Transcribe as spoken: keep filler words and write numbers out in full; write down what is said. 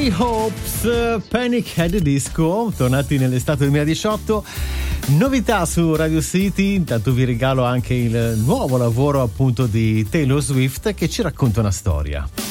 High Hopes, Panic at the Disco, tornati nell'estate duemiladiciotto. Novità su Radio City, intanto vi regalo anche il nuovo lavoro appunto di Taylor Swift che ci racconta una storia.